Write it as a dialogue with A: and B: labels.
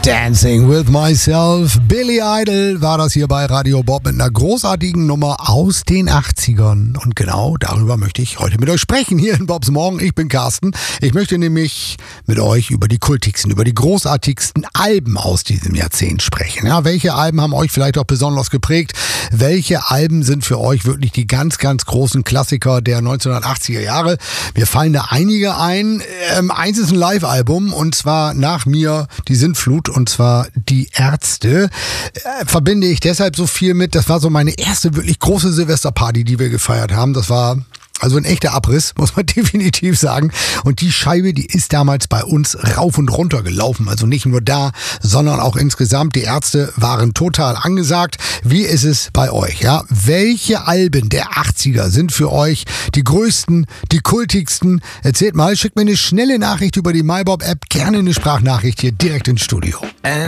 A: Dancing with Myself. Billy Idol war das hier bei Radio Bob mit einer großartigen Nummer aus den 80ern. Und genau darüber möchte ich heute mit euch sprechen hier in Bobs Morgen. Ich bin Carsten. Ich möchte nämlich mit euch über die kultigsten, über die großartigsten Alben aus diesem Jahrzehnt sprechen. Ja, welche Alben haben euch vielleicht auch besonders geprägt? Welche Alben sind für euch wirklich die ganz, ganz großen Klassiker der 1980er Jahre? Mir fallen da einige ein. Eins ist ein Live-Album und zwar nach mir die Sintflut. Und zwar die Ärzte. Verbinde ich deshalb so viel mit. Das war so meine erste wirklich große Silvesterparty, die wir gefeiert haben. Das war also ein echter Abriss, muss man definitiv sagen. Und die Scheibe, die ist damals bei uns rauf und runter gelaufen. Also nicht nur da, sondern auch insgesamt. Die Ärzte waren total angesagt. Wie ist es bei euch? Ja? Welche Alben der 80er sind für euch die größten, die kultigsten? Erzählt mal, schickt mir eine schnelle Nachricht über die MyBob-App. Gerne eine Sprachnachricht hier direkt ins Studio.